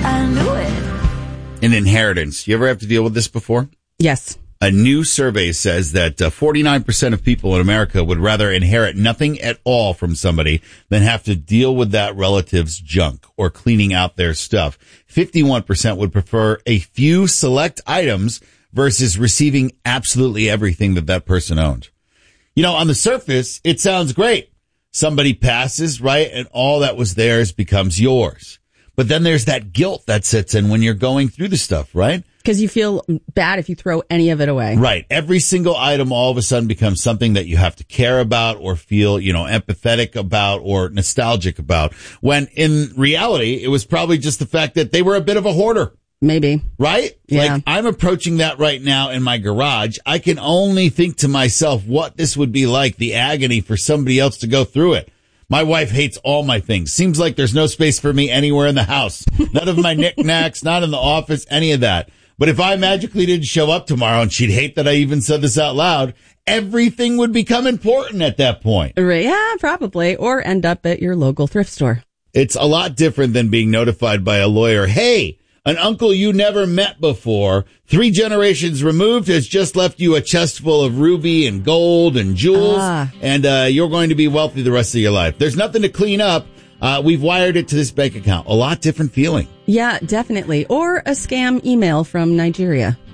I knew it. An inheritance. You ever have to deal with this before? Yes. A new survey says that 49% of people in America would rather inherit nothing at all from somebody than have to deal with that relative's junk or cleaning out their stuff. 51% would prefer a few select items versus receiving absolutely everything that person owned. You know, on the surface, it sounds great. Somebody passes, right, and all that was theirs becomes yours. But then there's that guilt that sits in when you're going through the stuff, right? Because you feel bad if you throw any of it away. Right. Every single item all of a sudden becomes something that you have to care about or feel, empathetic about or nostalgic about. When in reality, it was probably just the fact that they were a bit of a hoarder. Maybe. Right? Yeah. Like, I'm approaching that right now in my garage. I can only think to myself what this would be like, the agony for somebody else to go through it. My wife hates all my things. Seems like there's no space for me anywhere in the house. None of my knickknacks, not in the office, any of that. But if I magically didn't show up tomorrow and she'd hate that I even said this out loud, everything would become important at that point. Yeah, probably. Or end up at your local thrift store. It's a lot different than being notified by a lawyer. Hey, an uncle you never met before, 3 generations removed, has just left you a chest full of ruby and gold and jewels, and you're going to be wealthy the rest of your life. There's nothing to clean up. We've wired it to this bank account. A lot different feeling. Yeah, definitely. Or a scam email from Nigeria.